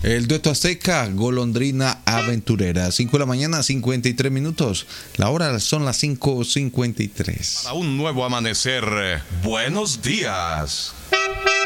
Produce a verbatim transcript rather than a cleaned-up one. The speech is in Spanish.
El dueto azteca, Golondrina Aventurera. cinco de la mañana, cincuenta y tres minutos. La hora son las cinco cincuenta y tres. Para un nuevo amanecer, buenos días.